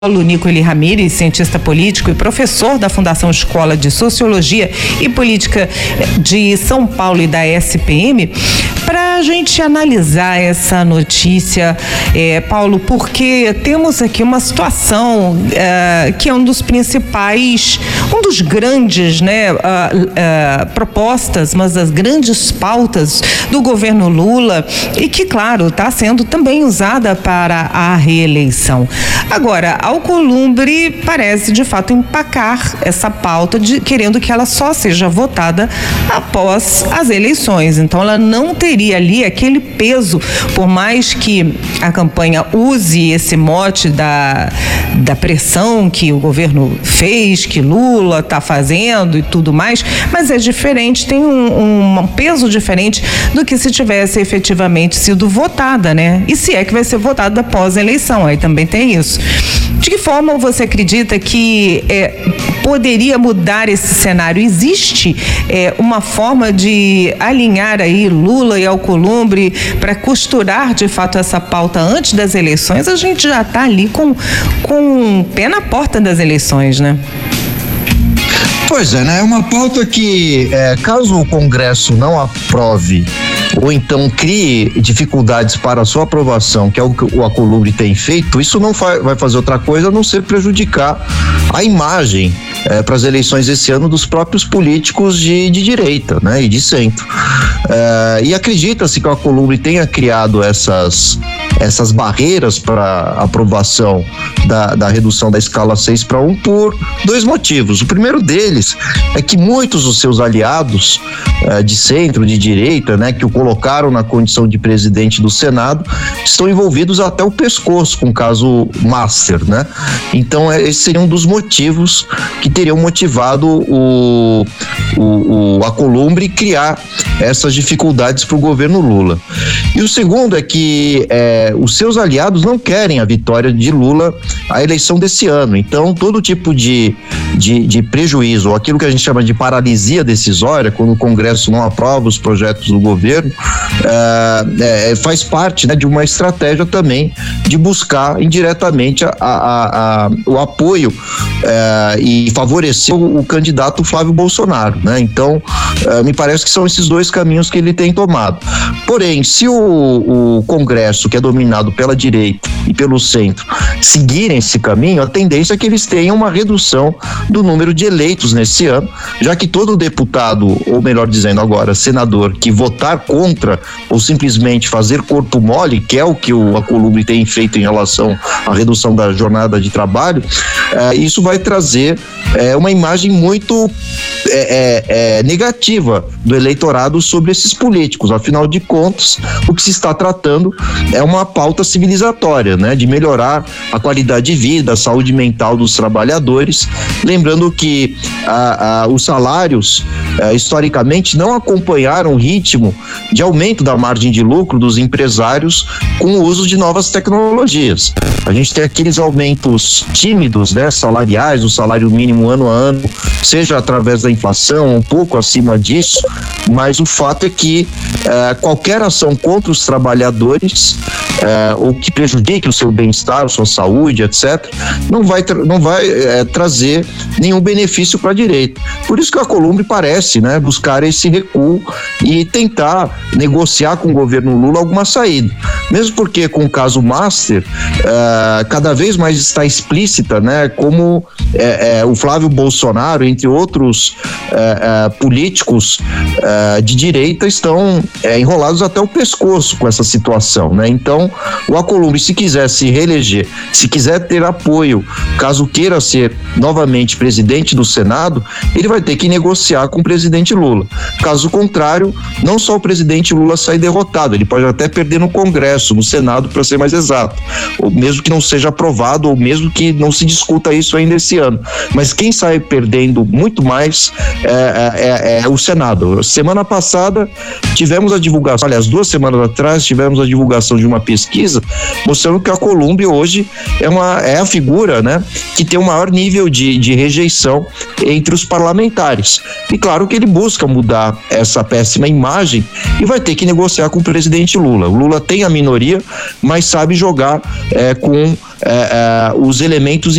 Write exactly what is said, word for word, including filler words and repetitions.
Paulo Nicoli Ramires, cientista político e professor da Fundação Escola de Sociologia e Política de São Paulo e da S P M, para a gente analisar essa notícia, é, Paulo, porque temos aqui uma situação é, que é um dos principais, um dos grandes, né, uh, uh, propostas, mas das grandes pautas do governo Lula e que, claro, está sendo também usada para a reeleição. Agora, Alcolumbre parece de fato empacar essa pauta, de, querendo que ela só seja votada após as eleições. Então ela não teria ali aquele peso, por mais que a campanha use esse mote da, da pressão que o governo fez, que Lula está fazendo e tudo mais, mas é diferente, tem um, um peso diferente do que se tivesse efetivamente sido votada, né? E se é que vai ser votada após a eleição, aí também tem isso. De que forma você acredita que é, poderia mudar esse cenário? Existe é, uma forma de alinhar aí Lula e Alcolumbre para costurar de fato essa pauta antes das eleições? A gente já está ali com, com o pé na porta das eleições, né? Pois é, né? É uma pauta que, é, caso o Congresso não aprove ou então crie dificuldades para a sua aprovação, que é o que o Alcolumbre tem feito, isso não vai fazer outra coisa a não ser prejudicar a imagem é, para as eleições esse ano dos próprios políticos de, de direita, né, e de centro. É, e acredita-se que o Alcolumbre tenha criado essas essas barreiras para aprovação da, da redução da escala seis para um por dois motivos. O primeiro deles é que muitos dos seus aliados eh, de centro, de direita, né, que o colocaram na condição de presidente do Senado, estão envolvidos até o pescoço com o caso Master, né? Então esse seria um dos motivos que teriam motivado o, o, o Alcolumbre criar essas dificuldades para o governo Lula. E o segundo é que eh, os seus aliados não querem a vitória de Lula à eleição desse ano. Então, todo tipo de, de, de prejuízo, ou aquilo que a gente chama de paralisia decisória, quando o Congresso não aprova os projetos do governo, é, é, faz parte, né, de uma estratégia também de buscar indiretamente a, a, a, o apoio é, e favorecer o, o candidato Flávio Bolsonaro, né? Então, é, me parece que são esses dois caminhos que ele tem tomado. Porém, se o, o Congresso, que é dominado pela direita e pelo centro, seguirem esse caminho, a tendência é que eles tenham uma redução do número de eleitos nesse ano, já que todo deputado, ou melhor dizendo agora, senador, que votar contra ou simplesmente fazer corpo mole, que é o que o Alcolumbre tem feito em relação à redução da jornada de trabalho, eh, isso vai trazer eh, uma imagem muito eh, eh, negativa do eleitorado sobre esses políticos. Afinal de contas, o que se está tratando é uma pauta civilizatória, né, de melhorar a qualidade de vida, a saúde mental dos trabalhadores, lembrando que ah, ah, os salários ah, historicamente não acompanharam o ritmo de aumento da margem de lucro dos empresários com o uso de novas tecnologias. A gente tem aqueles aumentos tímidos, né, salariais, o salário mínimo ano a ano, seja através da inflação, um pouco acima disso, mas o fato é que eh, qualquer ação contra os trabalhadores eh, ou que prejudique o seu bem-estar, sua saúde, etcétera, não vai, tra- não vai eh, trazer nenhum benefício para a direita. Por isso que a Alcolumbre parece, né, buscar esse recuo e tentar negociar com o governo Lula alguma saída. Mesmo porque com o caso Master, eh, cada vez mais está explícita, né, como eh, eh, o Flávio Bolsonaro, entre outros eh, eh, políticos eh, de direita, estão eh, enrolados até o pescoço com essa situação, né? Então, o Alcolumbre, se quiser se reeleger, se quiser ter apoio, caso queira ser novamente presidente do Senado, ele vai ter que negociar com o presidente Lula. Caso contrário, não só o presidente Lula sai derrotado, ele pode até perder no Congresso, no Senado, para ser mais exato, ou mesmo que não seja aprovado, ou mesmo que não se discuta isso ainda esse ano. Mas quem sai perdendo muito mais é, é, é o Senado. Semana passada tivemos a divulgação, aliás, duas semanas atrás tivemos a divulgação de uma pesquisa, mostrando que a Alcolumbre hoje é, uma, é a figura, né, que tem o maior nível de, de rejeição entre os parlamentares. E claro que ele busca mudar essa péssima imagem e vai ter que negociar com o presidente Lula. O Lula tem a minoria, mas sabe jogar é, com é, é, os elementos